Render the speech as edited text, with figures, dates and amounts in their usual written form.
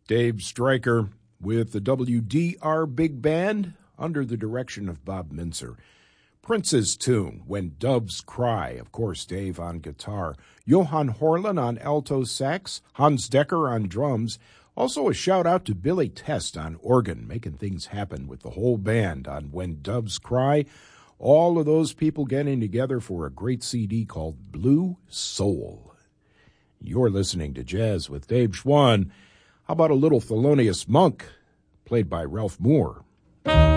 Dave Stryker with the WDR Big Band under the direction of Bob Minzer. Prince's tune, When Doves Cry, of course, Dave on guitar. Johan Horlin on alto sax, Hans Decker on drums. Also a shout-out to Billy Test on organ, making things happen with the whole band on When Doves Cry. All of those people getting together for a great CD called Blue Soul. You're listening to Jazz with Dave Schwann. How about a little Thelonious Monk, played by Ralph Moore?